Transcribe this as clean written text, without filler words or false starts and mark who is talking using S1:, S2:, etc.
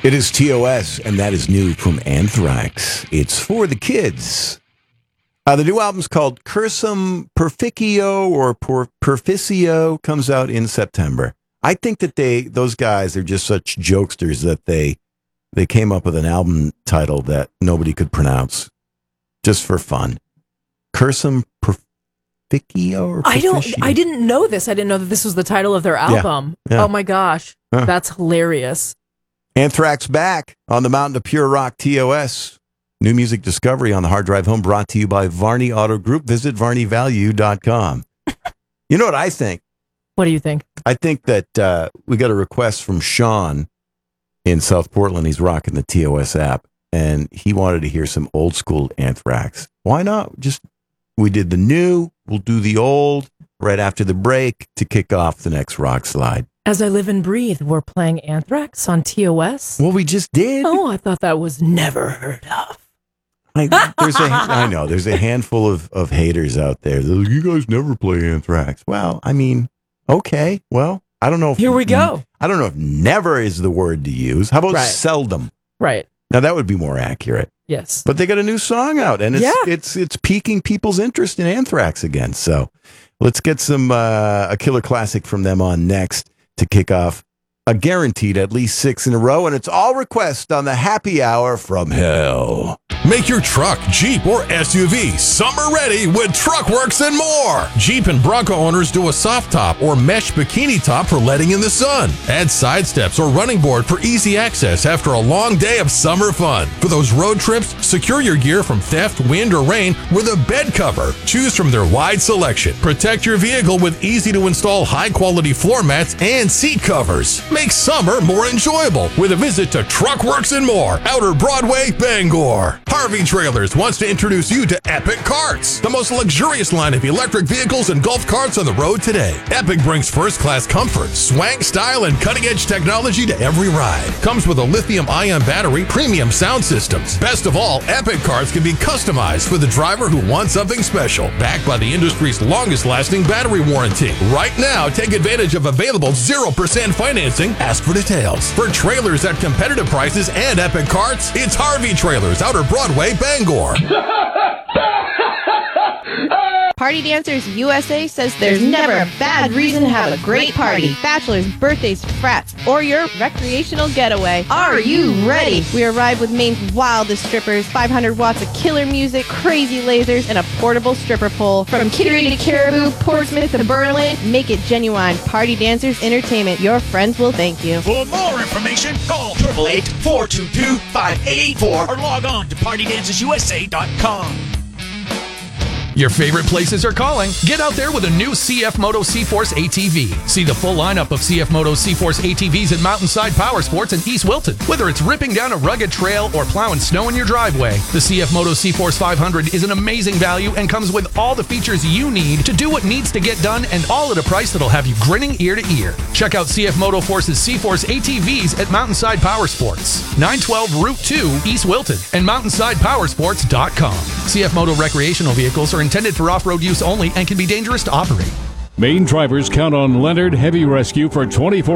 S1: It is TOS, and that is new from Anthrax. It's for the kids. The new album's called Cursum Perficio or Perficio, comes out in September. I think that those guys are just such jokesters that they came up with an album title that nobody could pronounce just for fun. Cursum Perficio or Perficio?
S2: I didn't know this. I didn't know that this was the title of their album.
S1: Yeah.
S2: Oh my gosh. That's hilarious.
S1: Anthrax back on the Mountain of Pure Rock TOS. New music discovery on the Hard Drive Home, brought to you by Varney Auto Group. Visit varneyvalue.com. You know what I think?
S2: What do you think?
S1: I think that we got a request from Sean in South Portland. He's rocking the TOS app, and he wanted to hear some old school Anthrax. Why not? We did the new, we'll do the old right after the break to kick off the next rock slide.
S2: As I Live and Breathe, we're playing Anthrax on TOS.
S1: Well, we just did.
S2: Oh, I thought that was never heard of.
S1: I know there's a handful of haters out there. They're like, you guys never play Anthrax. Well, I mean, okay. Well, I don't know if
S2: here we go.
S1: I don't know if never is the word to use. How about seldom?
S2: Right.
S1: Now that would be more accurate.
S2: Yes.
S1: But they got a new song out, and it's piquing people's interest in Anthrax again. So let's get a killer classic from them on next to kick off a guaranteed at least 6 in a row, and it's all request on the Happy Hour from Hell.
S3: Make your truck, Jeep, or SUV summer ready with Truckworks and more. Jeep and Bronco owners do a soft top or mesh bikini top for letting in the sun. Add side steps or running board for easy access after a long day of summer fun. For those road trips, secure your gear from theft, wind, or rain with a bed cover. Choose from their wide selection. Protect your vehicle with easy-to-install high-quality floor mats and seat covers. Make summer more enjoyable with a visit to Truckworks and More, Outer Broadway, Bangor. Harvey Trailers wants to introduce you to Epic Carts, the most luxurious line of electric vehicles and golf carts on the road today. Epic brings first-class comfort, swank, style, and cutting-edge technology to every ride. Comes with a lithium-ion battery, premium sound systems. Best of all, Epic Carts can be customized for the driver who wants something special. Backed by the industry's longest-lasting battery warranty. Right now, take advantage of available 0% financing. Ask for details. For trailers at competitive prices and Epic Carts, it's Harvey Trailers, Outer Broadway, Bangor.
S4: Party Dancers USA says there's never a bad reason to have a great party. Bachelors, birthdays, frats, or your recreational getaway. Are you ready? We arrive with Maine's wildest strippers, 500 watts of killer music, crazy lasers, and a portable stripper pole. From Kittery to Caribou, Portsmouth to Berlin, make it genuine. Party Dancers Entertainment. Your friends will thank you.
S5: For more information, call 888-422-5884 or log on to partydancersusa.com.
S6: Your favorite places are calling. Get out there with a new CF Moto C-Force ATV. See the full lineup of CF Moto C-Force ATVs at Mountainside Power Sports in East Wilton. Whether it's ripping down a rugged trail or plowing snow in your driveway, the CF Moto C-Force 500 is an amazing value and comes with all the features you need to do what needs to get done, and all at a price that'll have you grinning ear to ear. Check out CF Moto Force's C-Force ATVs at Mountainside Power Sports, 912 Route 2, East Wilton, and mountainsidepowersports.com. CF Moto recreational vehicles are intended for off-road use only and can be dangerous to operate.
S7: Maine drivers count on Leonard Heavy Rescue for 24